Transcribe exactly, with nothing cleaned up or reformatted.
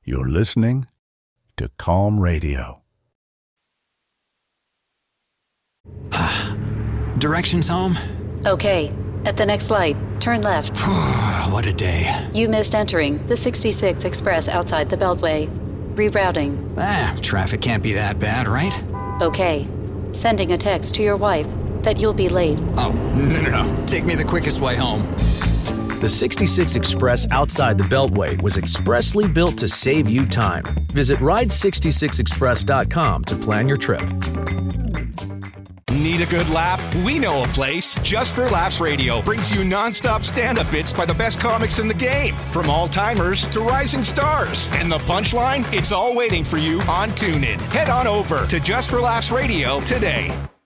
You're listening to Calm Radio. Directions home? Okay. At the next light, turn left. What a day. You missed entering the sixty-six Express outside the Beltway. Rerouting. Ah, traffic can't be that bad, right? Okay. Sending a text to your wife that you'll be late. Oh, no, no, no. Take me the quickest way home. The sixty-six Express outside the Beltway was expressly built to save you time. Visit ride sixty-six express dot com to plan your trip. Need a good laugh? We know a place. Just for Laughs Radio brings you nonstop stand-up bits by the best comics in the game, from all-timers to rising stars. And the punchline? It's all waiting for you on TuneIn. Head on over to Just for Laughs Radio today.